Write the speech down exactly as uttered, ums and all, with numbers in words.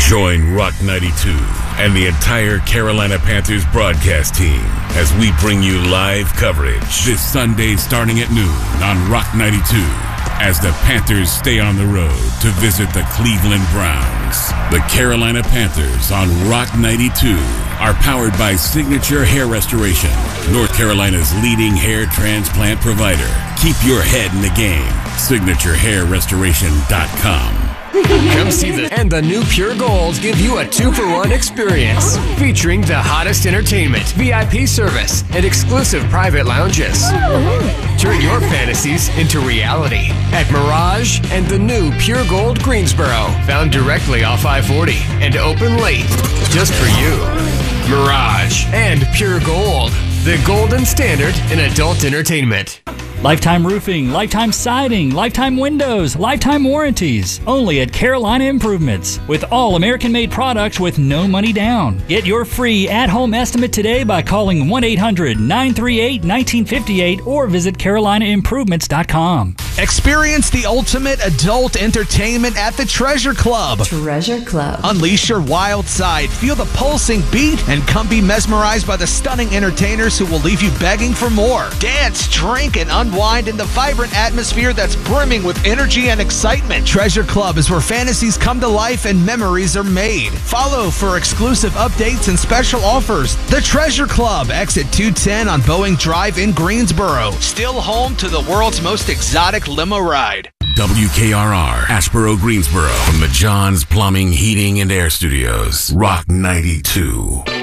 Join Rock ninety-two and the entire Carolina Panthers broadcast team as we bring you live coverage this Sunday starting at noon on Rock ninety-two as the Panthers stay on the road to visit the Cleveland Browns. The Carolina Panthers on Rock ninety-two are powered by Signature Hair Restoration, North Carolina's leading hair transplant provider. Keep your head in the game. signature hair restoration dot com. Come see the and the new Pure Gold give you a two-for-one experience featuring the hottest entertainment, V I P service, and exclusive private lounges. Turn your fantasies into reality at Mirage and the new Pure Gold Greensboro, found directly off I forty and open late just for you. Mirage and Pure Gold, the golden standard in adult entertainment. Lifetime Roofing, Lifetime Siding, Lifetime Windows, Lifetime Warranties. Only at Carolina Improvements. With all American-made products with no money down. Get your free at-home estimate today by calling one eight hundred nine three eight one nine five eight or visit carolina improvements dot com. Experience the ultimate adult entertainment at the Treasure Club. Treasure Club. Unleash your wild side, feel the pulsing beat, and come be mesmerized by the stunning entertainers who will leave you begging for more. Dance, drink, and unwind in the vibrant atmosphere that's brimming with energy and excitement. Treasure Club is where fantasies come to life and memories are made. Follow for exclusive updates and special offers. The Treasure Club, exit two ten on Boeing Drive in Greensboro. Still home to the world's most exotic limo ride. W K R R, Asheboro, Greensboro, from the John's Plumbing, Heating, and Air Studios. Rock ninety-two.